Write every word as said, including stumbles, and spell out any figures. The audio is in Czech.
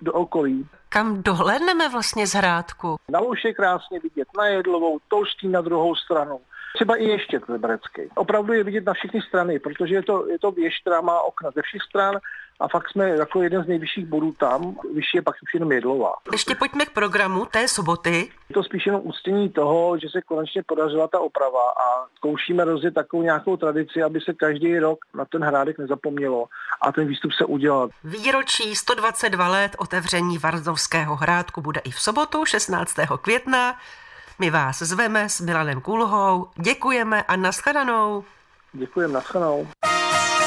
do okolí. Kam dohlédneme vlastně z Hrádku? Na Louš je krásně vidět, na Jedlovou, Tolští na druhou stranu. Třeba i ještě Liberecký. Opravdu je vidět na všechny strany, protože je to, je to věž, která má okna ze všech stran a fakt jsme jako jeden z nejvyšších bodů tam, vyšší je pak už jenom Jedlová. Ještě pojďme k programu té soboty. Je to spíš jenom ústění toho, že se konečně podařila ta oprava a zkoušíme rozjet takovou nějakou tradici, aby se každý rok na ten Hrádek nezapomnělo a ten výstup se udělal. Výročí sto dvacet dva let otevření Varnsdorfského Hrádku bude i v sobotu šestnáctého května. My vás zveme s Milanem Kulhou. Děkujeme a nashledanou. Děkujeme, nashledanou.